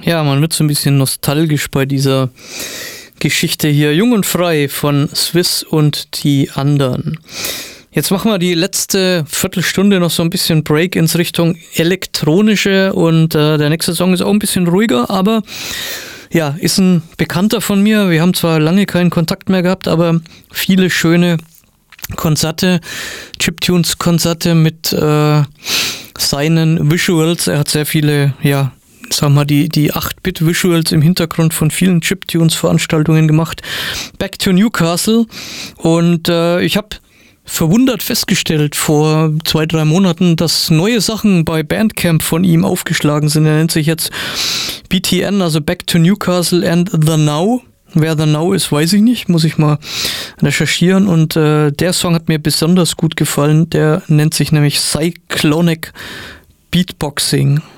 Ja, man wird so ein bisschen nostalgisch bei dieser Geschichte hier. Jung und frei von Swiss und die anderen. Jetzt machen wir die letzte Viertelstunde noch so ein bisschen Break ins Richtung elektronische und der nächste Song ist auch ein bisschen ruhiger, aber ja, ist ein Bekannter von mir. Wir haben zwar lange keinen Kontakt mehr gehabt, aber viele schöne Konzerte, Chiptunes-Konzerte mit seinen Visuals. Er hat sehr viele, ja, sagen wir die 8-Bit-Visuals im Hintergrund von vielen Chiptunes-Veranstaltungen gemacht. Back to Newcastle. Und ich habe verwundert festgestellt vor 2-3 Monaten, dass neue Sachen bei Bandcamp von ihm aufgeschlagen sind. Er nennt sich jetzt BTN, also Back to Newcastle and The Now. Wer The Now ist, weiß ich nicht, muss ich mal recherchieren. Und der Song hat mir besonders gut gefallen. Der nennt sich nämlich Cyclonic Beatboxing.